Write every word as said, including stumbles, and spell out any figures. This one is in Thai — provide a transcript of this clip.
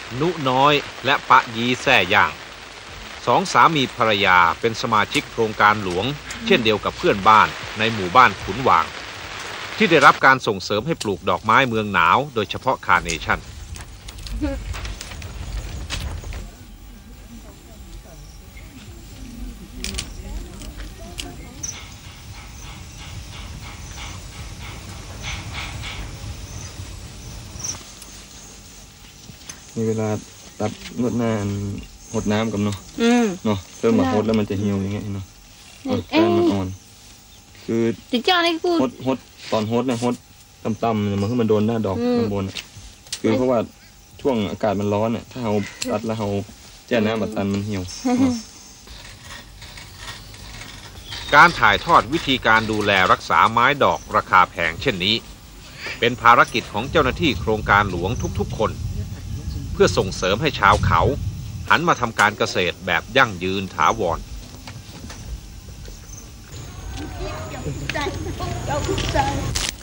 นุน้อยและปะยีแซ่ย่างสองสามีภรรยาเป็นสมาชิกโครงการหลวงเช่นเดียวกับเพื่อนบ้านในหมู่บ้านขุนวางที่ได้รับการส่งเสริมให้ปลูกดอกไม้เมืองหนาวโดยเฉพาะคาร์เนชั่นมีเวลาตัดนวดหน้าหดน้ำกับเนาะเนาะเริ่มมาหดแล้วมันจะเหี่ยวอย่างเงี้ยเนาะก้านมันอ่อนคือจิจ้านี่กูหดหดตอนหดเนี่ยหดต่ำๆมันคือมันโดนหน้าดอกข้างบนคือเพราะว่าช่วงอากาศมันร้อนเนี่ยถ้าเราตัดแล้วเราแช่น้ำบัดตันมันเหี่ยวการถ่ายทอดวิธีการดูแลรักษาไม้ดอกราคาแพงเช่นนี้เป็นภารกิจของเจ้าหน้าที่โครงการหลวงทุกๆคนเพื่อส่งเสริมให้ชาวเขาหันมาทำการเกษตรแบบยั่งยืนถาวรใจ